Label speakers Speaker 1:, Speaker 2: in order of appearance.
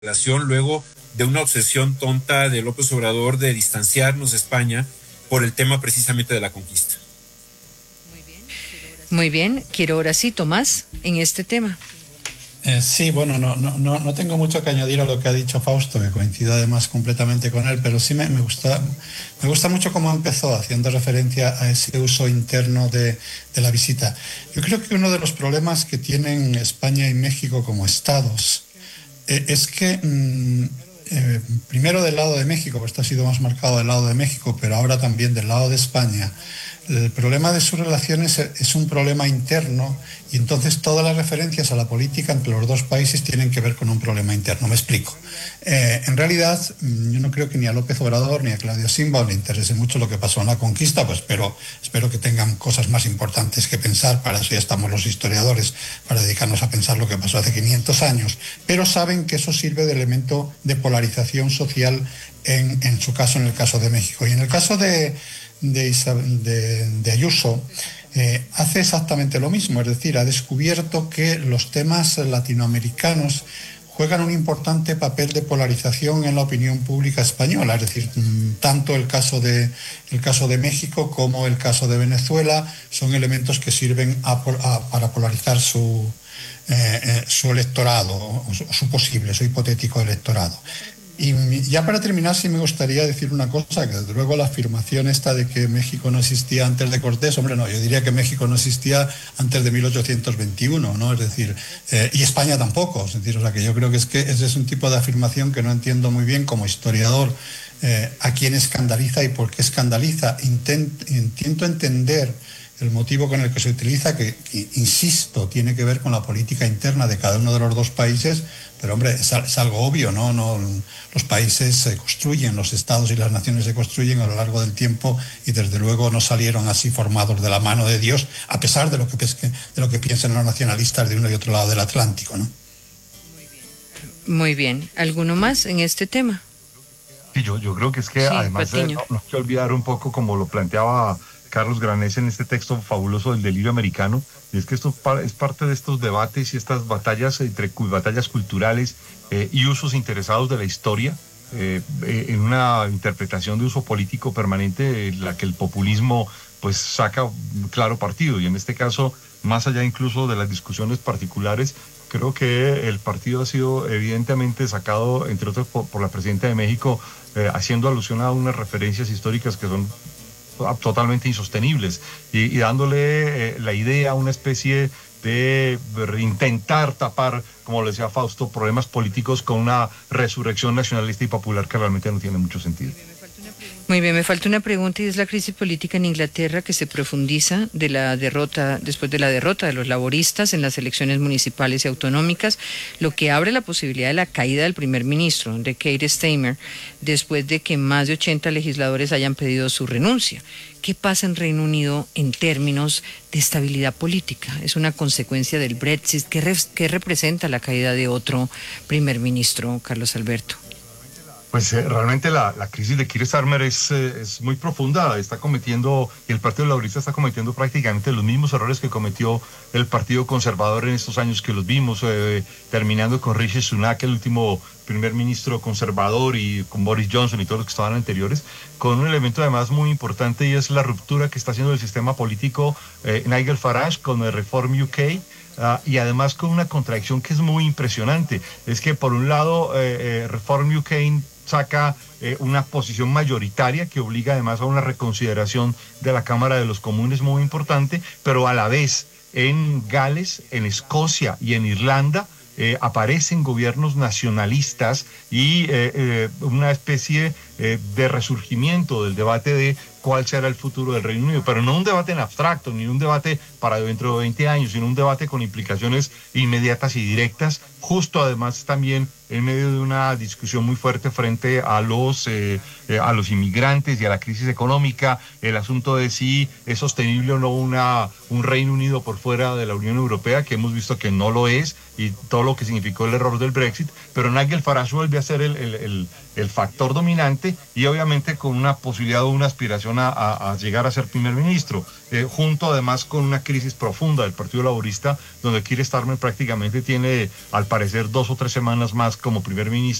Speaker 1: relación luego de una obsesión tonta de López Obrador de distanciarnos de España por el tema precisamente de la conquista.
Speaker 2: Muy bien, quiero ahora sí, Tomás, en este tema.
Speaker 3: Sí, bueno, no tengo mucho que añadir a lo que ha dicho Fausto, que coincido además completamente con él, pero sí me gusta mucho cómo empezó haciendo referencia a ese uso interno de la visita. Yo creo que uno de los problemas que tienen España y México como estados es que primero del lado de México, pues esto ha sido más marcado del lado de México, pero ahora también del lado de España, el problema de sus relaciones es un problema interno y entonces todas las referencias a la política entre los dos países tienen que ver con un problema interno. Me explico. En realidad, yo no creo que ni a López Obrador ni a Claudio Sheinbaum le interese mucho lo que pasó en la conquista, pues espero que tengan cosas más importantes que pensar. Para eso ya estamos los historiadores, para dedicarnos a pensar lo que pasó hace 500 años. Pero saben que eso sirve de elemento de polarización social en su caso, en el caso de México. Y en el caso de Ayuso, hace exactamente lo mismo, es decir, ha descubierto que los temas latinoamericanos juegan un importante papel de polarización en la opinión pública española, es decir, tanto el caso de México como el caso de Venezuela son elementos que sirven para polarizar su electorado, o su hipotético electorado. Y ya para terminar, sí me gustaría decir una cosa, que desde luego la afirmación esta de que México no existía antes de Cortés, hombre, no, yo diría que México no existía antes de 1821, ¿no? Es decir, y España tampoco, es decir, o sea, que yo creo que ese es un tipo de afirmación que no entiendo muy bien como historiador a quién escandaliza y por qué escandaliza. Intento entender el motivo con el que se utiliza, que insisto, tiene que ver con la política interna de cada uno de los dos países, pero hombre, es algo obvio, ¿no? Los países se construyen, los estados y las naciones se construyen a lo largo del tiempo y desde luego no salieron así formados de la mano de Dios, a pesar de lo que piensan los nacionalistas de uno y otro lado del Atlántico, ¿no?
Speaker 2: Muy bien. ¿Alguno más en este tema?
Speaker 4: Sí, yo creo que es que
Speaker 2: Sí,
Speaker 4: además no hay que olvidar un poco, como lo planteaba Carlos Granés en este texto fabuloso del delirio americano, y es que esto es parte de estos debates y estas batallas batallas culturales y usos interesados de la historia, en una interpretación de uso político permanente en la que el populismo pues saca claro partido, y en este caso, más allá incluso de las discusiones particulares, creo que el partido ha sido evidentemente sacado, entre otros, por la presidenta de México, haciendo alusión a unas referencias históricas que son totalmente insostenibles y dándole la idea, una especie de intentar tapar, como lo decía Fausto, problemas políticos con una resurrección nacionalista y popular que realmente no tiene mucho sentido.
Speaker 2: Muy bien, me falta una pregunta y es la crisis política en Inglaterra, que se profundiza después de la derrota de los laboristas en las elecciones municipales y autonómicas, lo que abre la posibilidad de la caída del primer ministro, de Keir Starmer, después de que más de 80 legisladores hayan pedido su renuncia. ¿Qué pasa en Reino Unido en términos de estabilidad política? ¿Es una consecuencia del Brexit? ¿Qué representa la caída de otro primer ministro, Carlos Alberto?
Speaker 4: Pues realmente la crisis de Keir Starmer es muy profunda. Está cometiendo, y el Partido Laborista está cometiendo prácticamente los mismos errores que cometió el Partido Conservador en estos años que los vimos, terminando con Rishi Sunak, el último primer ministro conservador, y con Boris Johnson y todos los que estaban anteriores, con un elemento además muy importante, y es la ruptura que está haciendo el sistema político Nigel Farage con el Reform UK. Y además con una contradicción que es muy impresionante. Es que por un lado Reform UK saca una posición mayoritaria que obliga además a una reconsideración de la Cámara de los Comunes muy importante, pero a la vez en Gales, en Escocia y en Irlanda aparecen gobiernos nacionalistas y una especie de resurgimiento del debate de cuál será el futuro del Reino Unido, pero no un debate en abstracto, ni un debate para dentro de 20 años, sino un debate con implicaciones inmediatas y directas, justo además también en medio de una discusión muy fuerte frente a los inmigrantes y a la crisis económica, el asunto de si es sostenible o no un Reino Unido por fuera de la Unión Europea, que hemos visto que no lo es, y todo lo que significó el error del Brexit, pero Nigel Farage vuelve a ser el factor dominante, presidente y obviamente con una posibilidad o una aspiración a llegar a ser primer ministro, junto además con una crisis profunda del Partido Laborista, donde Keir Starmer prácticamente tiene, al parecer, 2 o 3 semanas más como primer ministro.